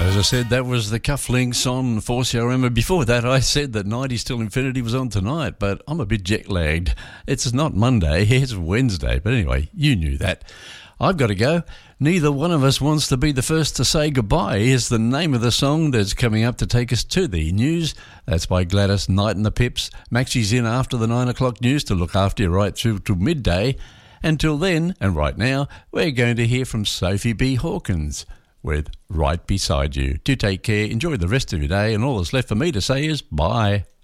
As I said, that was the Cufflinks on 4CRM. Before that, I said that 90s Till Infinity was on tonight, but I'm a bit jet-lagged. It's not Monday, it's Wednesday. But anyway, you knew that. I've got to go. Neither one of us wants to be the first to say goodbye is the name of the song that's coming up to take us to the news. That's by Gladys Knight and the Pips. Maxie's in after the 9 o'clock news to look after you right through to midday. Until then, and right now, we're going to hear from Sophie B. Hawkins with Right Beside You. Do take care, enjoy the rest of your day, and all that's left for me to say is bye.